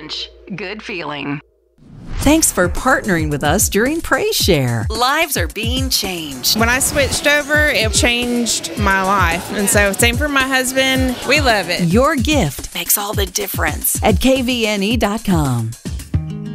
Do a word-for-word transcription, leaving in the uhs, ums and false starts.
Wrench. Good feeling. Thanks for partnering with us during Praise Share. Lives are being changed. When I switched over, it changed my life. And so, same for my husband. We love it. Your gift Makes all the difference. at K V N E dot com.